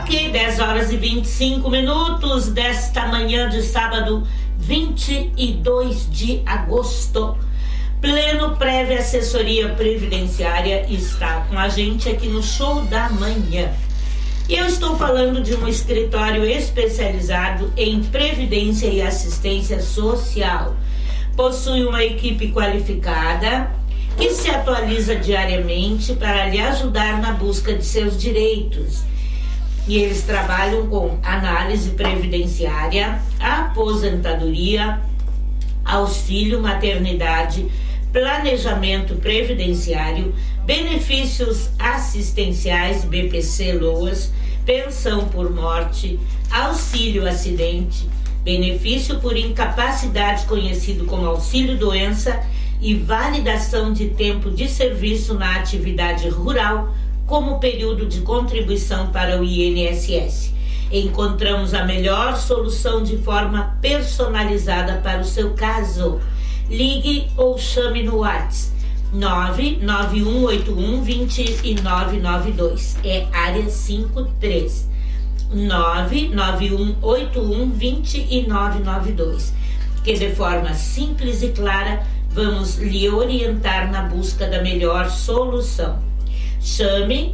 Ok, 10 horas e 25 minutos desta manhã de sábado, 22 de agosto. Pleno Prévia Assessoria Previdenciária está com a gente aqui no Show da Manhã. E eu estou falando de um escritório especializado em previdência e assistência social. Possui uma equipe qualificada que se atualiza diariamente para lhe ajudar na busca de seus direitos. E eles trabalham com análise previdenciária, aposentadoria, auxílio maternidade, planejamento previdenciário, benefícios assistenciais, BPC-LOAS, pensão por morte, auxílio acidente, benefício por incapacidade conhecido como auxílio-doença e validação de tempo de serviço na atividade rural como período de contribuição para o INSS. Encontramos a melhor solução de forma personalizada para o seu caso. Ligue ou chame no WhatsApp 991812992. É área 53. 991812992. Que de forma simples e clara vamos lhe orientar na busca da melhor solução. Chame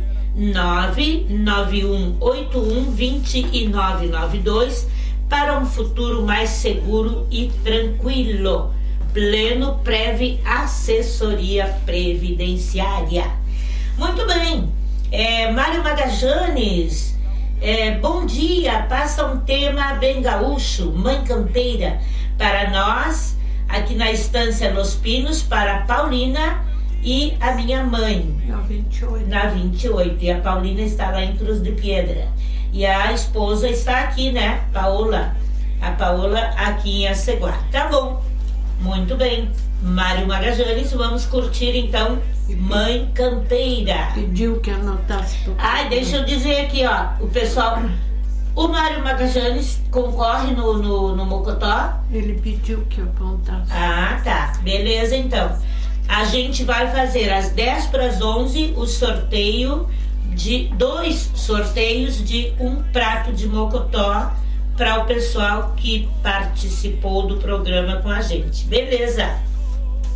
991812992 para um futuro mais seguro e tranquilo. Pleno Prévia Assessoria Previdenciária. Muito bem, Mário Magajanes, bom dia, passa um tema bem gaúcho, mãe campeira, para nós, aqui na Estância Los Pinos, para a Paulina e a minha mãe. Na 28. E a Paulina está lá em Cruz de Piedra. E a esposa está aqui, né? Paola. A Paola aqui em Aceguá. Tá bom. Muito bem. Mário Magajanes, vamos curtir então Mãe Campeira. Pediu que anotasse. Deixa eu dizer aqui, ó. O pessoal... O Mário Magajanes concorre no Mocotó? Ele pediu que eu apontasse. Ah, tá. Beleza, então. A gente vai fazer às 10 para as 11 o sorteio de 2 sorteios de um prato de mocotó para o pessoal que participou do programa com a gente. Beleza?